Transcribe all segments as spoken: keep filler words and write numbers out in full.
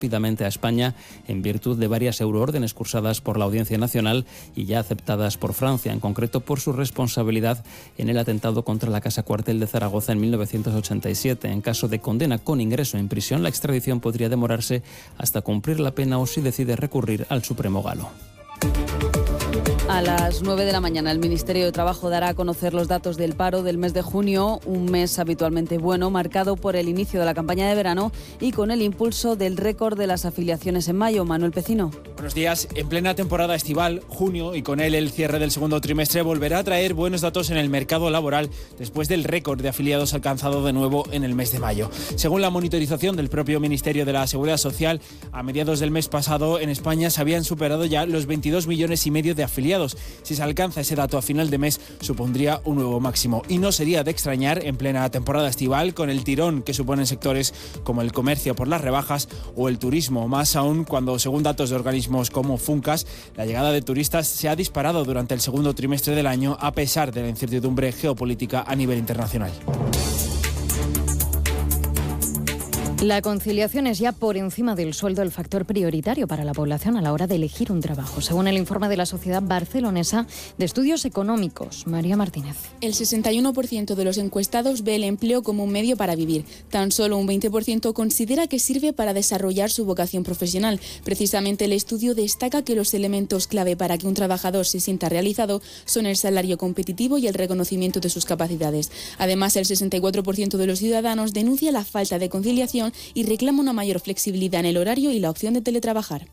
rápidamente a España en virtud de varias euroórdenes cursadas por la Audiencia Nacional y ya aceptadas por Francia, en concreto por su responsabilidad en el atentado contra la Casa Cuartel de Zaragoza en mil novecientos ochenta y siete. En caso de condena con ingreso en prisión, la extradición podría demorarse hasta cumplir la pena o si decide recurrir al Supremo galo. A las nueve de la mañana el Ministerio de Trabajo dará a conocer los datos del paro del mes de junio, un mes habitualmente bueno, marcado por el inicio de la campaña de verano y con el impulso del récord de las afiliaciones en mayo. Manuel Pecino. Buenos días. En plena temporada estival, junio, y con él el cierre del segundo trimestre, volverá a traer buenos datos en el mercado laboral después del récord de afiliados alcanzado de nuevo en el mes de mayo. Según la monitorización del propio Ministerio de la Seguridad Social, a mediados del mes pasado en España se habían superado ya los veintidós millones y medio de afiliados. Si se alcanza ese dato a final de mes, supondría un nuevo máximo. Y no sería de extrañar en plena temporada estival, con el tirón que suponen sectores como el comercio por las rebajas o el turismo, más aún cuando, según datos de organismos como Funcas, la llegada de turistas se ha disparado durante el segundo trimestre del año a pesar de la incertidumbre geopolítica a nivel internacional. La conciliación es ya por encima del sueldo el factor prioritario para la población a la hora de elegir un trabajo, según el informe de la Sociedad Barcelonesa de Estudios Económicos. María Martínez. El sesenta y uno por ciento de los encuestados ve el empleo como un medio para vivir. Tan solo un veinte por ciento considera que sirve para desarrollar su vocación profesional. Precisamente el estudio destaca que los elementos clave para que un trabajador se sienta realizado son el salario competitivo y el reconocimiento de sus capacidades. Además, el sesenta y cuatro por ciento de los ciudadanos denuncia la falta de conciliación y reclama una mayor flexibilidad en el horario y la opción de teletrabajar.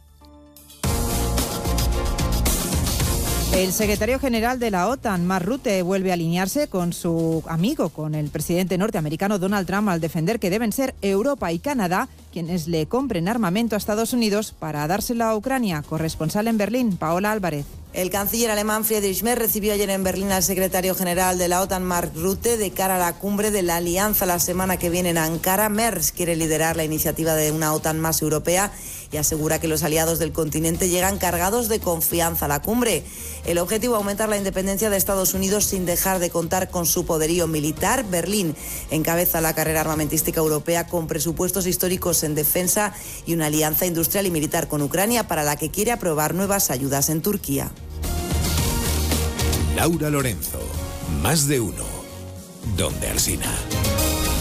El secretario general de la OTAN, Mark Rutte, vuelve a alinearse con su amigo, con el presidente norteamericano Donald Trump, al defender que deben ser Europa y Canadá quienes le compren armamento a Estados Unidos para dárselo a Ucrania. Corresponsal en Berlín, Paola Álvarez. El canciller alemán Friedrich Merz recibió ayer en Berlín al secretario general de la OTAN, Mark Rutte, de cara a la cumbre de la Alianza la semana que viene en Ankara. Merz quiere liderar la iniciativa de una OTAN más europea y asegura que los aliados del continente llegan cargados de confianza a la cumbre. El objetivo es aumentar la independencia de Estados Unidos sin dejar de contar con su poderío militar. Berlín encabeza la carrera armamentística europea con presupuestos históricos en defensa y una alianza industrial y militar con Ucrania para la que quiere aprobar nuevas ayudas en Turquía. Laura Lorenzo, más de uno, donde Alsina.